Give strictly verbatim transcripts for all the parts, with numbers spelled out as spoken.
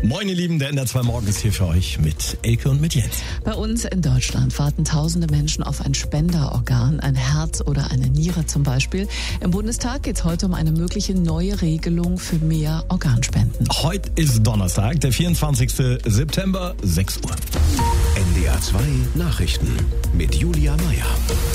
Moin ihr Lieben, der N D R zwei Morgen ist hier für euch mit Elke und mit Jens. Bei uns in Deutschland warten tausende Menschen auf ein Spenderorgan, ein Herz oder eine Niere zum Beispiel. Im Bundestag geht es heute um eine mögliche neue Regelung für mehr Organspenden. Heute ist Donnerstag, der vierundzwanzigsten September, sechs Uhr. N D R zwei Nachrichten mit Julia Meyer.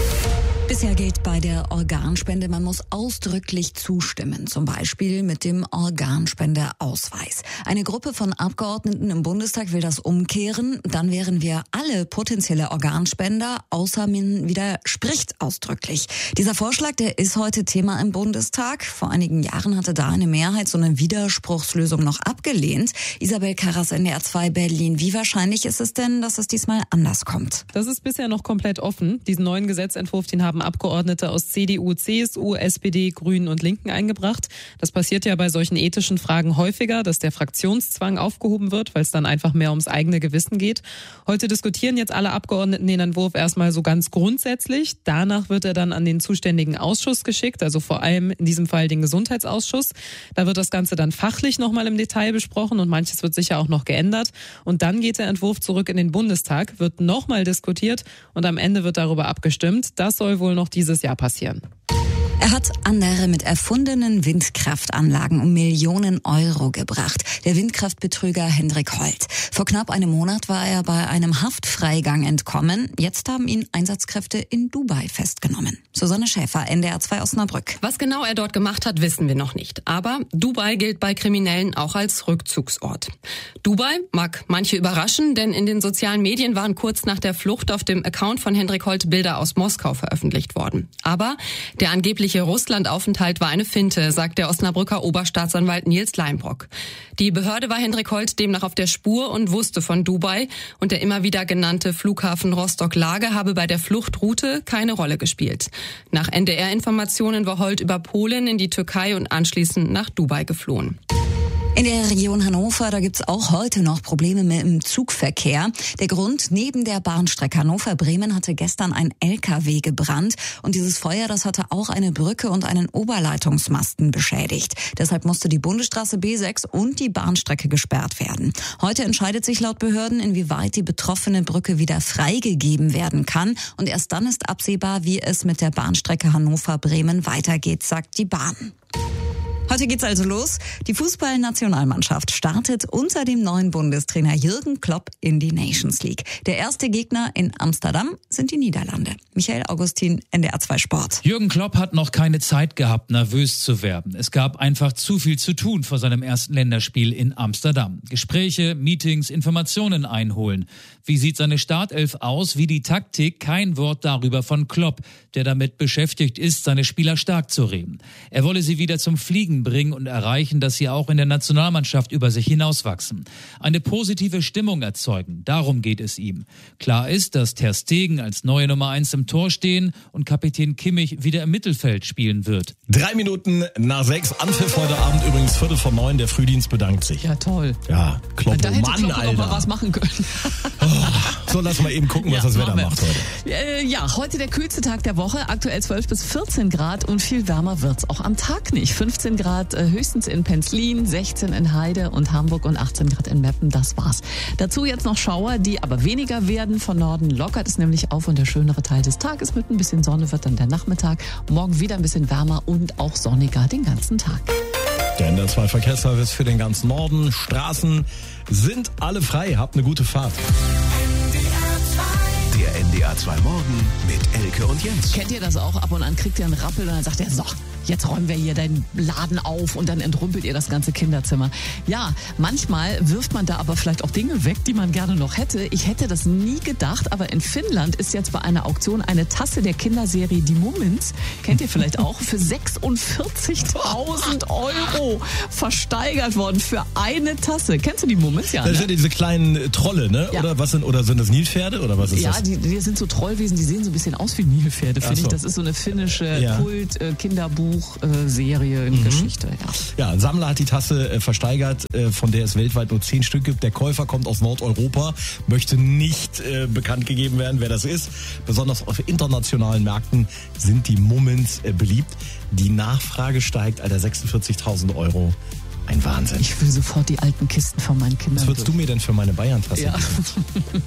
Bisher gilt bei der Organspende, man muss ausdrücklich zustimmen, zum Beispiel mit dem Organspendeausweis. Eine Gruppe von Abgeordneten im Bundestag will das umkehren, dann wären wir alle potenzielle Organspender, außer man widerspricht ausdrücklich. Dieser Vorschlag, der ist heute Thema im Bundestag. Vor einigen Jahren hatte da eine Mehrheit so eine Widerspruchslösung noch abgelehnt. Isabel Karras, N D R zwei Berlin. Wie wahrscheinlich ist es denn, dass es diesmal anders kommt? Das ist bisher noch komplett offen. Diesen neuen Gesetzentwurf, den haben Abgeordnete aus C D U, C S U, S P D, Grünen und Linken eingebracht. Das passiert ja bei solchen ethischen Fragen häufiger, dass der Fraktionszwang aufgehoben wird, weil es dann einfach mehr ums eigene Gewissen geht. Heute diskutieren jetzt alle Abgeordneten den Entwurf erstmal so ganz grundsätzlich. Danach wird er dann an den zuständigen Ausschuss geschickt, also vor allem in diesem Fall den Gesundheitsausschuss. Da wird das Ganze dann fachlich nochmal im Detail besprochen und manches wird sicher auch noch geändert. Und dann geht der Entwurf zurück in den Bundestag, wird nochmal diskutiert und am Ende wird darüber abgestimmt. Das soll wohl noch dieses Jahr passieren. Er hat andere mit erfundenen Windkraftanlagen um Millionen Euro gebracht. Der Windkraftbetrüger Hendrik Holt. Vor knapp einem Monat war er bei einem Haftfreigang entkommen. Jetzt haben ihn Einsatzkräfte in Dubai festgenommen. Susanne Schäfer, N D R zwei Osnabrück. Was genau er dort gemacht hat, wissen wir noch nicht. Aber Dubai gilt bei Kriminellen auch als Rückzugsort. Dubai mag manche überraschen, denn in den sozialen Medien waren kurz nach der Flucht auf dem Account von Hendrik Holt Bilder aus Moskau veröffentlicht worden. Aber der angebliche Russlandaufenthalt war eine Finte, sagt der Osnabrücker Oberstaatsanwalt Nils Leinbrock. Die Behörde war Hendrik Holt demnach auf der Spur und wusste von Dubai. Und der immer wieder genannte Flughafen Rostock-Lage habe bei der Fluchtroute keine Rolle gespielt. Nach N D R-Informationen war Holt über Polen in die Türkei und anschließend nach Dubai geflohen. In der Region Hannover, da gibt's auch heute noch Probleme mit dem Zugverkehr. Der Grund, neben der Bahnstrecke Hannover-Bremen hatte gestern ein L K W gebrannt. Und dieses Feuer, das hatte auch eine Brücke und einen Oberleitungsmasten beschädigt. Deshalb musste die Bundesstraße B sechs und die Bahnstrecke gesperrt werden. Heute entscheidet sich laut Behörden, inwieweit die betroffene Brücke wieder freigegeben werden kann. Und erst dann ist absehbar, wie es mit der Bahnstrecke Hannover-Bremen weitergeht, sagt die Bahn. Heute geht's also los. Die Fußballnationalmannschaft startet unter dem neuen Bundestrainer Jürgen Klopp in die Nations League. Der erste Gegner in Amsterdam sind die Niederlande. Michael Augustin, N D R zwei Sport. Jürgen Klopp hat noch keine Zeit gehabt, nervös zu werden. Es gab einfach zu viel zu tun vor seinem ersten Länderspiel in Amsterdam. Gespräche, Meetings, Informationen einholen. Wie sieht seine Startelf aus? Wie die Taktik? Kein Wort darüber von Klopp, der damit beschäftigt ist, seine Spieler stark zu reden. Er wolle sie wieder zum Fliegen bringen und erreichen, dass sie auch in der Nationalmannschaft über sich hinauswachsen. Eine positive Stimmung erzeugen, darum geht es ihm. Klar ist, dass Ter Stegen als neue Nummer eins im Tor stehen und Kapitän Kimmich wieder im Mittelfeld spielen wird. Drei Minuten nach sechs, Anpfiff heute Abend übrigens Viertel vor neun, der Frühdienst bedankt sich. Ja, toll. Ja, Klopp, da hätte Mann, Klopp Alter. noch mal was machen können. Oh, so, lass mal eben gucken, was Ja, das Wetter machen wir. macht heute. Äh, ja, heute der kühlste Tag der Woche, aktuell zwölf bis vierzehn Grad und viel wärmer wird's auch am Tag nicht. fünfzehn Grad äh, höchstens in Penzlin, sechzehn in Heide und Hamburg und achtzehn Grad in Meppen, das war's. Dazu jetzt noch Schauer, die aber weniger werden. Von Norden lockert es nämlich auf und der schönere Teil des Tages mit ein bisschen Sonne wird dann der Nachmittag. Morgen wieder ein bisschen wärmer und auch sonniger den ganzen Tag. Der N D R zwei Verkehrsservice für den ganzen Norden. Straßen sind alle frei. Habt eine gute Fahrt. Der N D R zwei Morgen mit Elke und Jens. Kennt ihr das auch? Ab und an kriegt ihr einen Rappel und dann sagt er, so, jetzt räumen wir hier deinen Laden auf und dann entrümpelt ihr das ganze Kinderzimmer. Ja, manchmal wirft man da aber vielleicht auch Dinge weg, die man gerne noch hätte. Ich hätte das nie gedacht, aber in Finnland ist jetzt bei einer Auktion eine Tasse der Kinderserie Die Mummins, kennt ihr vielleicht auch, für sechsundvierzigtausend Euro versteigert worden für eine Tasse. Kennst du die Mummins? Ja, Das ne? sind diese kleinen Trolle, ne? Ja. Oder was sind, oder sind das Nilpferde oder was ist Ja, das? die, die sind so Trollwesen, die sehen so ein bisschen aus wie Nilpferde, finde Ach so. ich. Das ist so eine finnische Ja. Kult-Kinderbuch-Serie, Mhm. Geschichte. Ja. Ja, ein Sammler hat die Tasse äh, versteigert, äh, von der es weltweit nur zehn Stück gibt. Der Käufer kommt aus Nordeuropa, möchte nicht äh, bekannt gegeben werden, wer das ist. Besonders auf internationalen Märkten sind die Mummins äh, beliebt. Die Nachfrage steigt, Alter, sechsundvierzigtausend Euro. Ein Wahnsinn. Ich will sofort die alten Kisten von meinen Kindern. Was würdest durch. du mir denn für meine Bayern-Tasse Ja. geben?